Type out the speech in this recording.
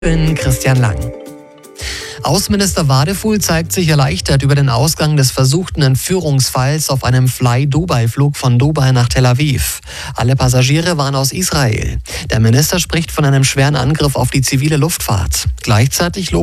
bin Christian Lang. Außenminister Wadefuhl zeigt sich erleichtert über den Ausgang des versuchten Entführungsfalls auf einem Fly-Dubai-Flug von Dubai nach Tel Aviv. Alle Passagiere waren aus Israel. Der Minister spricht von einem schweren Angriff auf die zivile Luftfahrt. Gleichzeitig lobt